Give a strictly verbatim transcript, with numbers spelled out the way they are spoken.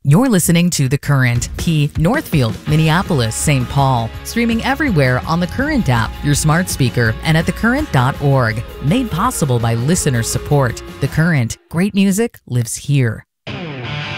You're listening to The Current, P. Northfield, Minneapolis, Saint Paul. Streaming everywhere on The Current app, your smart speaker, and at the current dot org. Made possible by listener support. The Current. Great music lives here.